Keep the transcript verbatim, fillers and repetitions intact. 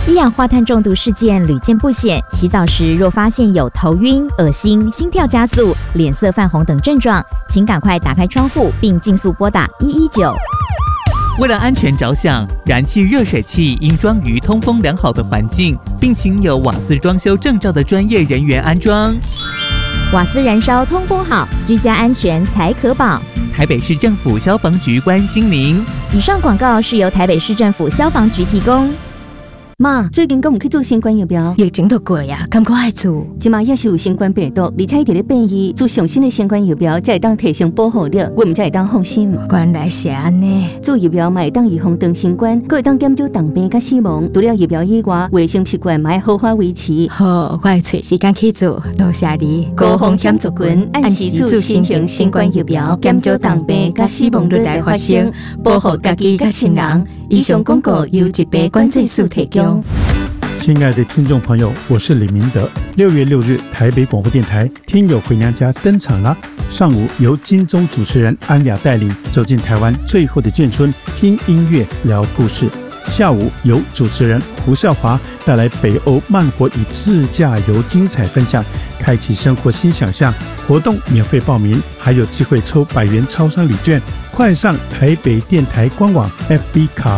一氧化碳中毒事件屡见不鲜，洗澡时若发现有头晕、恶心、心跳加速、脸色泛红等症状，请赶快打开窗户并尽速拨打一一九。 为了安全着想，燃气热水器应装于通风良好的环境，并请有瓦斯装修证照的专业人员安装。 瓦斯燃烧通风好，居家安全才可保。 台北市政府消防局关心您。 以上广告是由台北市政府消防局提供。 妈，最近敢有去做新冠疫苗？ 疫情都过呀，敢搁爱做？ 即马也是有新冠病毒，而且伊伫咧变异，做上新的新冠疫苗才会当提升保护力，我们才会当放心。 原来是安尼。 做疫苗嘛会当预防长新冠，阁会当减少重病甲死亡。除了疫苗以外，卫生习惯嘛要好好维持。 好，我会找时间去做，多谢你。 高风险族群按时做新型新冠疫苗，减少重病甲死亡率来发生，保护家己甲亲人。以上广告由疾病管制署提供。 亲爱的听众朋友，我是李明德。六月六日，台北广播电台《听友回娘家》登场啦！上午由金钟主持人安雅带领走进台湾最后的眷村，听音乐聊故事。下午由主持人胡少华带来北欧慢活与自驾游精彩分享，开启生活新想象。活动免费报名，还有机会抽百元超商礼券。快上台北电台官网 F B 卡